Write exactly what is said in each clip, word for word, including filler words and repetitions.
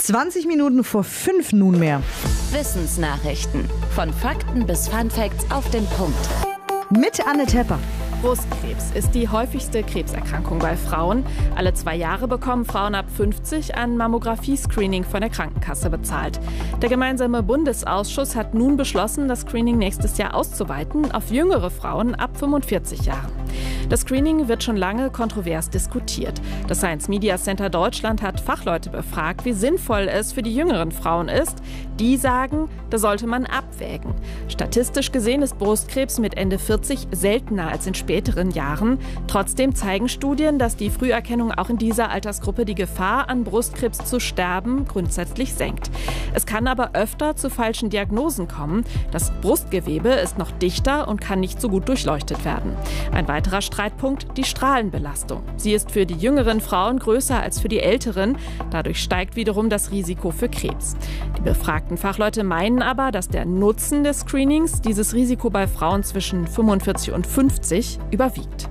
zwanzig Minuten vor fünf nunmehr. Wissensnachrichten. Von Fakten bis Funfacts auf den Punkt. Mit Anne Tepper. Brustkrebs ist die häufigste Krebserkrankung bei Frauen. Alle zwei Jahre bekommen Frauen ab fünfzig ein Mammographie-Screening von der Krankenkasse bezahlt. Der gemeinsame Bundesausschuss hat nun beschlossen, das Screening nächstes Jahr auszuweiten auf jüngere Frauen ab fünfundvierzig Jahren. Das Screening wird schon lange kontrovers diskutiert. Das Science Media Center Deutschland hat Fachleute befragt, wie sinnvoll es für die jüngeren Frauen ist. Die sagen, da sollte man abwägen. Statistisch gesehen ist Brustkrebs mit Ende vierzig seltener als in späteren Jahren. Trotzdem zeigen Studien, dass die Früherkennung auch in dieser Altersgruppe die Gefahr, an Brustkrebs zu sterben, grundsätzlich senkt. Es kann aber öfter zu falschen Diagnosen kommen. Das Brustgewebe ist noch dichter und kann nicht so gut durchleuchtet werden. Ein weiterer Streitpunkt, die Strahlenbelastung. Sie ist für die jüngeren Frauen größer als für die älteren. Dadurch steigt wiederum das Risiko für Krebs. Die befragten Fachleute meinen aber, dass der Nutzen des Screenings dieses Risiko bei Frauen zwischen fünfundvierzig und fünfzig überwiegt.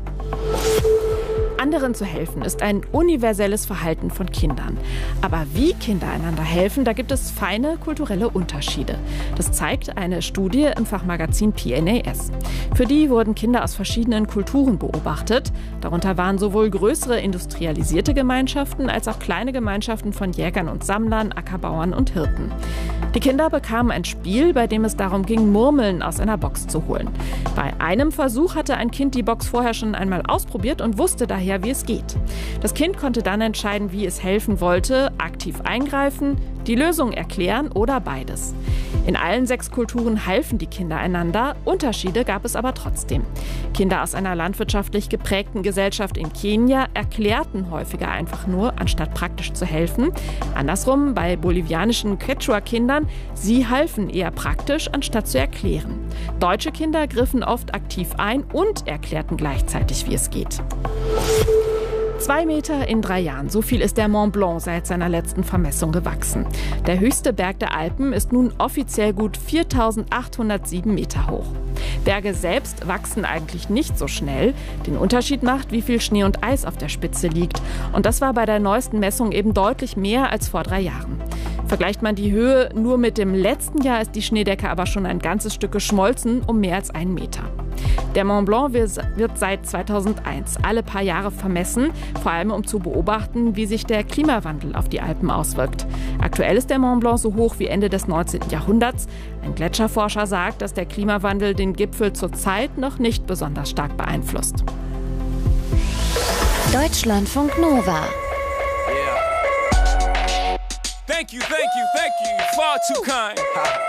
Anderen zu helfen ist ein universelles Verhalten von Kindern. Aber wie Kinder einander helfen, da gibt es feine kulturelle Unterschiede. Das zeigt eine Studie im Fachmagazin P N A S. Für die wurden Kinder aus verschiedenen Kulturen beobachtet. Darunter waren sowohl größere industrialisierte Gemeinschaften als auch kleine Gemeinschaften von Jägern und Sammlern, Ackerbauern und Hirten. Die Kinder bekamen ein Spiel, bei dem es darum ging, Murmeln aus einer Box zu holen. Bei einem Versuch hatte ein Kind die Box vorher schon einmal ausprobiert und wusste daher, wie es geht. Das Kind konnte dann entscheiden, wie es helfen wollte, aktiv eingreifen, die Lösung erklären oder beides. In allen sechs Kulturen halfen die Kinder einander, Unterschiede gab es aber trotzdem. Kinder aus einer landwirtschaftlich geprägten Gesellschaft in Kenia erklärten häufiger einfach nur, anstatt praktisch zu helfen. Andersrum bei bolivianischen Quechua-Kindern, sie halfen eher praktisch, anstatt zu erklären. Deutsche Kinder griffen oft aktiv ein und erklärten gleichzeitig, wie es geht. Zwei Meter in drei Jahren, so viel ist der Mont Blanc seit seiner letzten Vermessung gewachsen. Der höchste Berg der Alpen ist nun offiziell gut viertausendachthundertsieben Meter hoch. Berge selbst wachsen eigentlich nicht so schnell. Den Unterschied macht, wie viel Schnee und Eis auf der Spitze liegt. Und das war bei der neuesten Messung eben deutlich mehr als vor drei Jahren. Vergleicht man die Höhe nur mit dem letzten Jahr, ist die Schneedecke aber schon ein ganzes Stück geschmolzen, um mehr als einen Meter. Der Mont Blanc wird seit zweitausendeins alle paar Jahre vermessen, vor allem um zu beobachten, wie sich der Klimawandel auf die Alpen auswirkt. Aktuell ist der Mont Blanc so hoch wie Ende des neunzehnten Jahrhunderts. Ein Gletscherforscher sagt, dass der Klimawandel den Gipfel zurzeit noch nicht besonders stark beeinflusst. Deutschlandfunk Nova. Thank you, thank you, thank you. Far too kind.